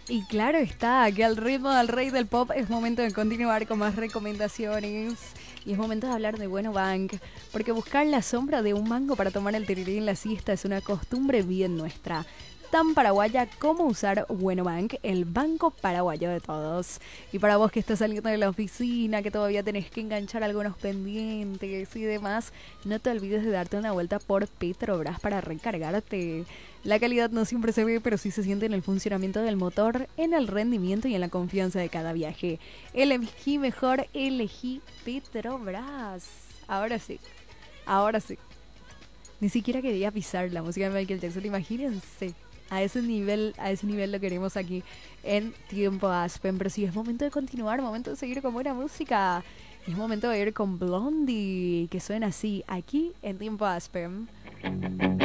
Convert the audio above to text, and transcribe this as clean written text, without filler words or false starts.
Y claro está, que al ritmo del rey del pop es momento de continuar con más recomendaciones. Y es momento de hablar de Bueno Bank, porque buscar la sombra de un mango para tomar el tereré en la siesta es una costumbre bien nuestra. Tan paraguaya como usar Bueno Bank, el banco paraguayo de todos. Y para vos que estás saliendo de la oficina, que todavía tenés que enganchar algunos pendientes y demás, no te olvides de darte una vuelta por Petrobras para recargarte. La calidad no siempre se ve, pero sí se siente en el funcionamiento del motor, en el rendimiento y en la confianza de cada viaje. Elegí mejor, elegí Petrobras. Ahora sí, ahora sí. Ni siquiera quería pisar la música de Michael Jackson, imagínense. A ese nivel lo queremos aquí en Tiempo Aspen. Pero sí, es momento de continuar, momento de seguir con buena música. Y es momento de ir con Blondie, que suena así, aquí en Tiempo Aspen.